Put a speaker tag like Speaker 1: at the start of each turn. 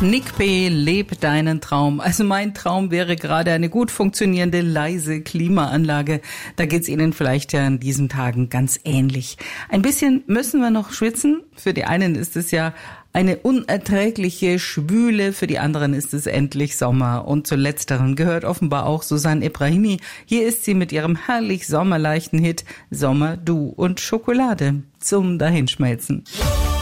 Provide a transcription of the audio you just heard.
Speaker 1: Nick P., leb deinen Traum. Also mein Traum wäre gerade eine gut funktionierende, leise Klimaanlage. Da geht's Ihnen vielleicht ja in diesen Tagen ganz ähnlich. Ein bisschen müssen wir noch schwitzen. Für die einen ist es ja eine unerträgliche Schwüle, für die anderen ist es endlich Sommer. Und zu letzteren gehört offenbar auch Susanne Ebrahimi. Hier ist sie mit ihrem herrlich sommerleichten Hit Sommer, du und Schokolade zum Dahinschmelzen.